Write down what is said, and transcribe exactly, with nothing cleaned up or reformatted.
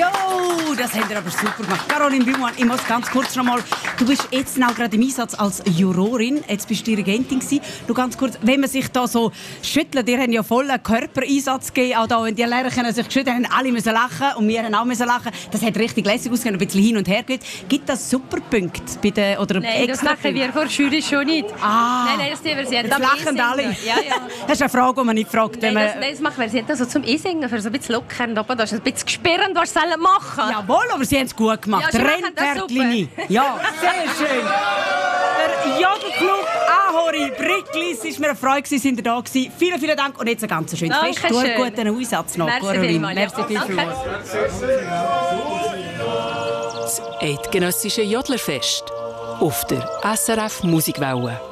Jo, das habt ihr aber super gemacht. Caroline Bühlmann, ich muss ganz kurz noch mal, du bist jetzt noch gerade im Einsatz als Jurorin, jetzt bist du Dirigentin gewesen. Du ganz kurz, wenn man sich da so schüttelt, ihr habt ja voll einen Körpereinsatz gegeben, auch da, wenn die Lehrer sich geschüttelt haben, alle müssen lachen und wir haben auch müssen lachen. Das hat richtig lässig ausgesehen, ein bisschen hin und her geht. Gibt das Superpunkte bei den, oder nein, das machen wir vor der Jury schon nicht. Ah, nein, nein, das tun wir. Sie jetzt lachen alle. Ja, ja. Das ist eine Frage, die man nicht fragt. Nein, das, nein, das machen wir. Sie haben das so zum Einsingen, für so ein bisschen lockern. Da ist ein bisschen gesperrend, was sie machen sollen. Jawohl, aber sie haben es gut gemacht. Ja, Rennpferdchen. Ja, sehr schön. Der Jodelclub Ahori Bricklis, es war mir eine Freude, sind ihr da gewesen. Vielen, vielen Dank und jetzt ein ganz schönes Fest. Du einen guten Einsatz noch, Caroline. Merci vielmals. Das eidgenössische Jodlerfest auf der S R F Musikwelle.